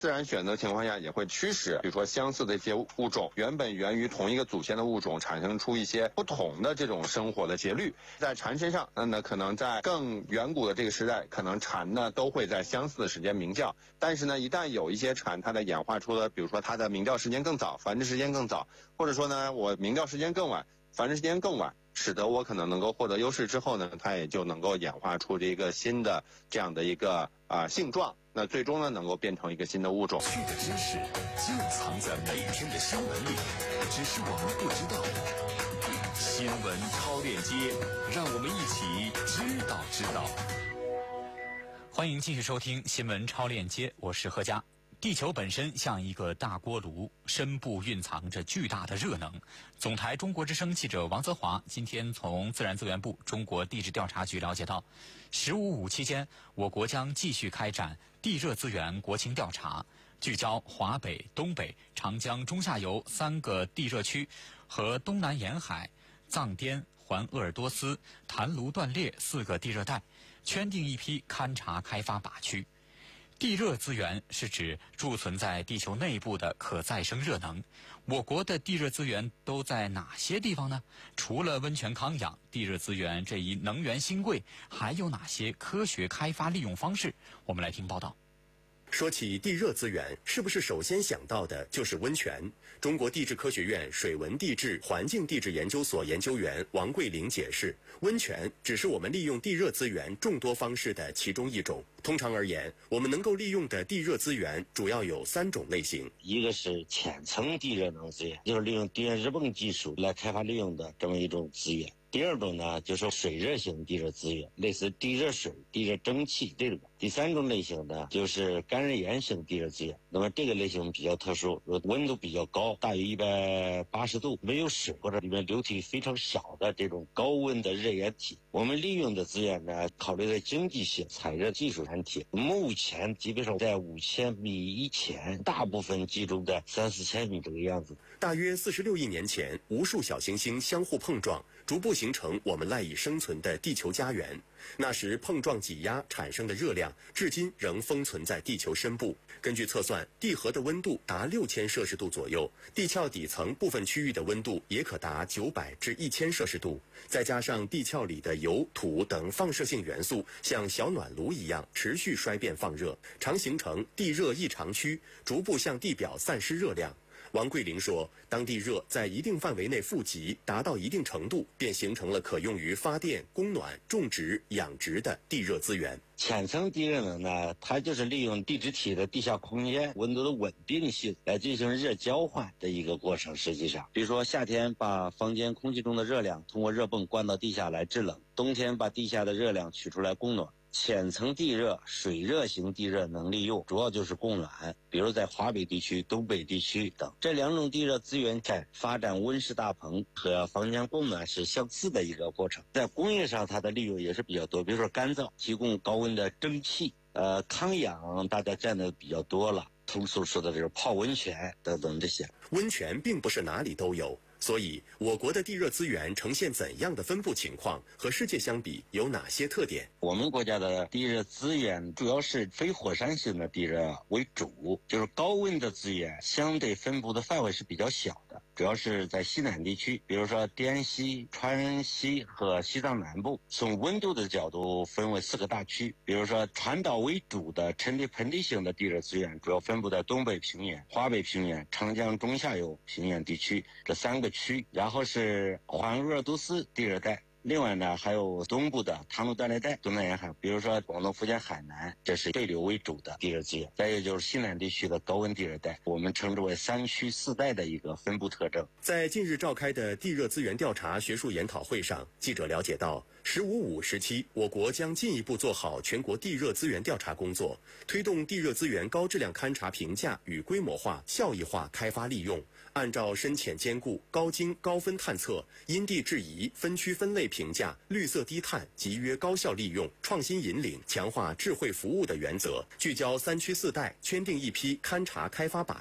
自然选择情况下也会驱使，比如说相似的一些物种，原本源于同一个祖先的物种，产生出一些不同的这种生活的节律。在蝉身上，那可能在更远古的这个时代，可能蝉呢都会在相似的时间鸣叫。但是呢，一旦有一些蝉它的演化出了，比如说它的鸣叫时间更早，繁殖时间更早，或者说呢我鸣叫时间更晚，繁殖时间更晚，使得我可能能够获得优势之后呢，它也就能够演化出这个新的这样的一个性状。那最终呢，能够变成一个新的物种。 去的知识就藏在每天的新闻里，只是我们不知道。新闻超链接，让我们一起知道。 欢迎继续收听新闻超链接，我是何佳。地球本身像一个大锅炉，深部蕴藏着巨大的热能。总台中国之声记者王泽华今天从自然资源部中国地质调查局了解到，15.5期间，我国将继续开展地热资源国情调查，聚焦华北、东北、长江中下游3个地热区和东南沿海、藏滇、环鄂尔多斯、坛卢断裂4个地热带，圈定一批勘察开发靶区。地热资源是指贮存在地球内部的可再生热能。我国的地热资源都在哪些地方呢？除了温泉康养，地热资源这一能源新贵还有哪些科学开发利用方式？我们来听报道。 说起地热资源，是不是首先想到的就是温泉？中国地质科学院水文地质环境地质研究所研究员王桂玲解释，温泉只是我们利用地热资源众多方式的其中一种。通常而言，我们能够利用的地热资源主要有3种类型。 一个是浅层地热能资源，就是利用地热热泵技术来开发利用的这么一种资源。第二种呢，就是水热型地热资源，类似地热水、地热蒸汽这种。第3种类型呢，就是干热岩型地热资源。那么这个类型比较特殊，温度比较高，大于180度，没有水或者里面流体非常小的这种高温的热岩体。我们利用的资源呢，考虑的经济性、采热技术难题。目前基本上在5000米以前，大部分集中在3-4千米这个样子。 大约46亿年前，无数小行星相互碰撞，逐步形成我们赖以生存的地球家园。那时碰撞挤压产生的热量，至今仍封存在地球深部。根据测算，地核的温度达6000摄氏度左右，地壳底层部分区域的温度也可达900至1000摄氏度。再加上地壳里的油、土等放射性元素像小暖炉一样持续衰变放热，常形成地热异常区，逐步向地表散失热量。王桂玲说，当地热在一定范围内富集，达到一定程度，便形成了可用于发电、供暖、种植、养殖的地热资源。 浅层地热能呢，它就是利用地质体的地下空间温度的稳定性来进行热交换的一个过程。实际上，比如说夏天把房间空气中的热量通过热泵灌到地下来制冷，冬天把地下的热量取出来供暖。浅层地热、水热型地热能利用主要就是供暖，比如在华北地区、东北地区等。这2种地热资源在发展温室大棚和房间供暖是相似的一个过程。在工业上它的利用也是比较多，比如说干燥，提供高温的蒸汽，康养大家占的比较多了，通俗说的就是泡温泉等等这些。 温泉并不是哪里都有，所以我国的地热资源呈现怎样的分布情况，和世界相比有哪些特点？ 我们国家的地热资源主要是非火山性的地热为主，就是高温的资源相对分布的范围是比较小的，主要是在西南地区，比如说滇西、川西和西藏南部。从温度的角度分为4个大区，比如说传导为主的沉地盆地型的地热资源主要分布在东北平原、华北平原、长江中下游平原地区这3个区，然后是环鄂尔多斯地热带。另外呢，还有东部的坛卢断裂带、东南沿海，比如说广东、福建、海南，这是对流为主的地热资源。再有就是西南地区的高温地热带，我们称之为3区4带的一个分布特征。 在近日召开的地热资源调查学术研讨会上，记者了解到，15.5时期，我国将进一步做好全国地热资源调查工作，推动地热资源高质量勘查评价与规模化、效益化开发利用，按照深浅兼顾、高精高分探测、因地制宜、分区分类评价、绿色低碳、集约高效利用、创新引领、强化智慧服务的原则，聚焦3区4带，圈定一批勘察开发靶区，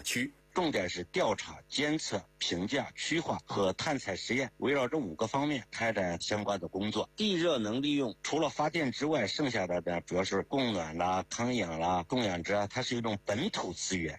重点是调查、监测、评价、区划和探采实验，围绕这5个方面开展相关的工作。地热能利用除了发电之外，剩下的呢主要是供暖啦、康养啦、供养值啊，它是一种本土资源，